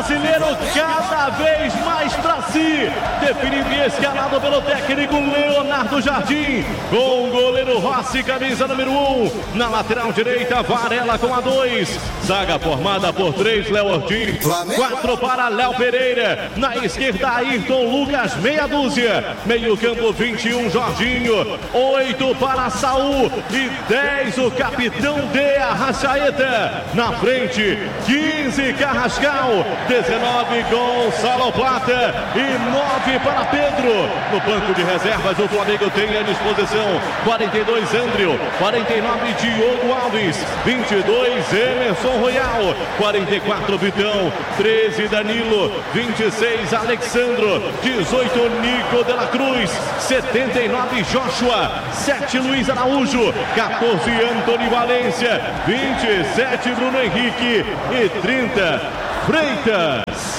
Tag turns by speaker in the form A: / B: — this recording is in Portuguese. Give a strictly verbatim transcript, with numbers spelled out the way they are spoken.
A: brasileiro cada vez mais para si. Definido e escalado pelo técnico Leonardo Jardim. Com o goleiro Rossi, camisa número um. Na lateral direita, Varela com a dois. Zaga formada por três, Léo Ortiz. quatro para Léo Pereira. Na esquerda, Ayrton Lucas, meia dúzia. Meio campo, vinte e um, Jorginho. oito para Saul. E dez, o capitão de Arrascaeta. Na frente, quinze, Carrascal. dezenove, Gonçalo Plata. E nove para Pedro. No banco de reservas, o Flamengo tem à disposição quarenta e dois, André. quarenta e nove, Diogo Alves. vinte e dois, Emerson Royal. quarenta e quatro, Vitão. treze, Danilo. vinte e seis, Alexandro. dezoito, Nico de la Cruz. setenta e nove, Joshua. sete, Luiz Araújo. quatorze, Antony Valência. vinte e sete, Bruno Henrique. E trinta, Freitas.